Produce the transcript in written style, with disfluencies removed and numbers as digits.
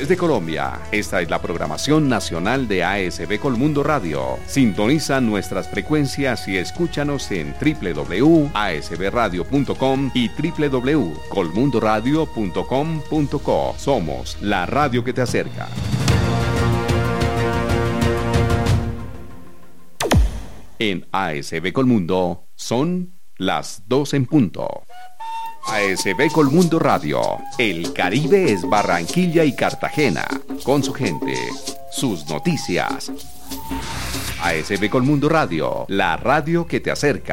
Desde Colombia, esta es la programación nacional de ASB Colmundo Radio. Sintoniza nuestras frecuencias y escúchanos en www.asbradio.com y www.colmundoradio.com.co. Somos la radio que te acerca. En ASB Colmundo son las 2 en punto. ASB Colmundo Radio. El Caribe es Barranquilla y Cartagena. Con su gente, sus noticias. ASB Colmundo Radio, la radio que te acerca.